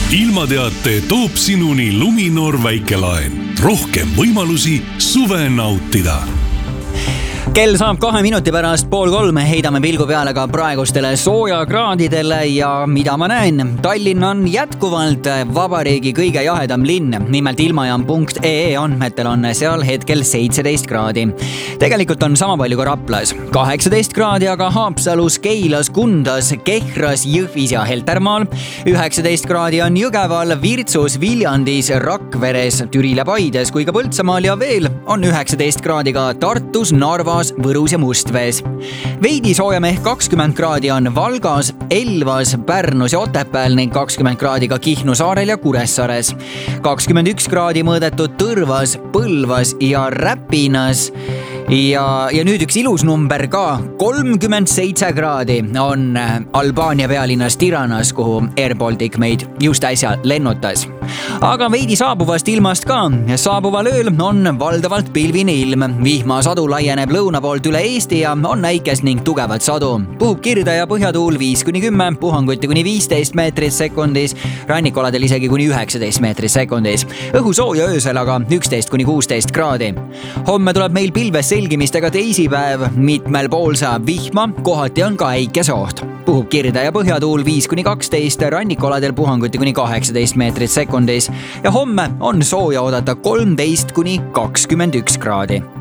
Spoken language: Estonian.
ilmateate toob sinuni Luminor väikelaen. Rohkem võimalusi suve nautida. Kell saab 2 minuti pärast 2:30, heidame pilgu peale ka praegustele soojakraadidele ja mida ma näen? Tallinn on jätkuvalt vabariigi kõige jahedam linn. Nimelt ilmajaam.ee andmetel on seal hetkel 17 kraadi. Tegelikult on sama palju ka Raplas. 18 kraadi aga Haapsalus, Keilas, Kundas, Kehras, Jõhvis ja Heltermaal. 19 kraadi on Jõgeval, Virtsus, Viljandis, Rakveres, Türil ja Paides kui ka Põltsamaal ja veel on 19 kraadi ka Tartus, Narvas, Võrus ja Mustvees. Veidi soojem ehk 20 kraadi on Valgas, Elvas, Pärnus ja Otepääl ning 20 kraadi ka Kihnu saarel ja Kuressaares. 21 kraadi mõõdetud Tõrvas, Põlvas ja Räpinas. Ja nüüd üks ilus number ka, 37 kraadi on Albaania pealinnas Tiranas, kuhu Air Baltic meid just äsja lennutas. Aga veidi saabuvast ilmast ka. Saabuval ööl on valdavalt pilvine ilm. Vihmasadu laieneb lõuna poolt üle Eesti ja on näikest ning tugevat sadu. Puhub kirde ja põhjatuul 5-10, puhanguti kuni 15 meetrit sekundis, rannikoladel isegi kuni 19 meetrit sekundis. Õhu sooja öösel aga 11-16 kraadi. Homme tuleb meil pilves selgimistega teisipäev, mitmel pool saab vihma, kohati on ka äikeseoht. Puhub kirde ja põhjatuul 5-12, rannikoladel puhanguti kuni 18 meetrit sekundis ja homme on sooja oodata 13-21 kraadi.